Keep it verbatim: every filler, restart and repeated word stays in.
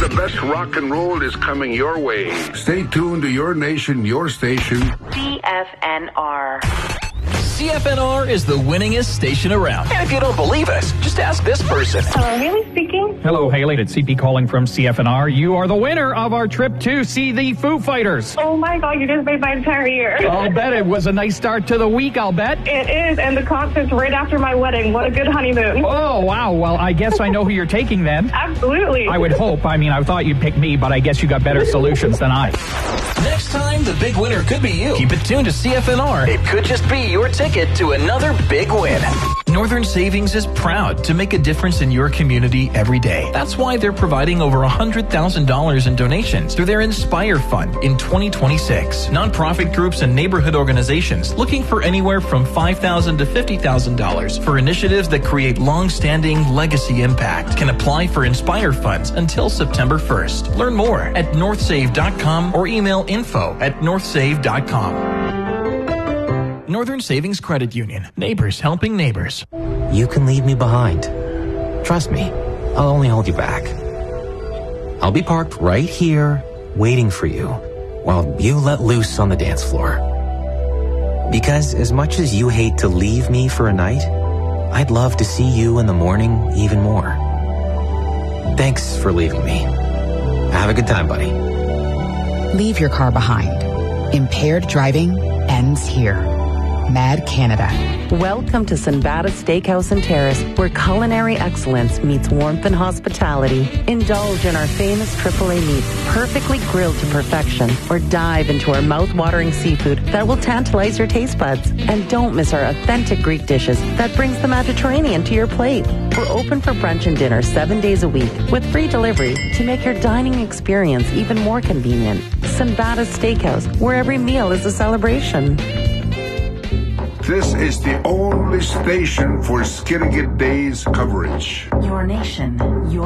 the best rock and roll is coming your way. Stay tuned to your nation, your station. C F N R. C F N R is the winningest station around. And if you don't believe us, just ask this person. Hello, Haley speaking. Hello, Haley. It's C P calling from C F N R. You are the winner of our trip to see the Foo Fighters. Oh my God, you just made my entire year. I'll bet it was a nice start to the week, I'll bet. It is, and the concert's right after my wedding. What a good honeymoon. Oh, wow. Well, I guess I know who you're taking then. Absolutely. I would hope. I mean, I thought you'd pick me, but I guess you got better solutions than I. Next time, the big winner could be you. Keep it tuned to C F N R. It could just be your ticket to another big win. Northern Savings is proud to make a difference in your community every day. That's why they're providing over one hundred thousand dollars in donations through their Inspire Fund in twenty twenty-six. Nonprofit groups and neighborhood organizations looking for anywhere from five thousand dollars to fifty thousand dollars for initiatives that create long-standing legacy impact can apply for Inspire funds until September first. Learn more at northsave dot com or email info at northsave dot com. Northern Savings Credit Union. Neighbors helping neighbors. You can leave me behind. Trust me, I'll only hold you back. I'll be parked right here, waiting for you, while you let loose on the dance floor. Because as much as you hate to leave me for a night, I'd love to see you in the morning even more. Thanks for leaving me. Have a good time, buddy. Leave your car behind. Impaired driving ends here. Mad Canada. Welcome to Sinbada Steakhouse and Terrace, where culinary excellence meets warmth and hospitality. Indulge in our famous triple A meats, perfectly grilled to perfection, or dive into our mouth-watering seafood that will tantalize your taste buds. And don't miss our authentic Greek dishes that brings the Mediterranean to your plate. We're open for brunch and dinner seven days a week with free delivery to make your dining experience even more convenient. Sinbada Steakhouse, where every meal is a celebration. This is the only station for Skidegate Days coverage. Your nation, your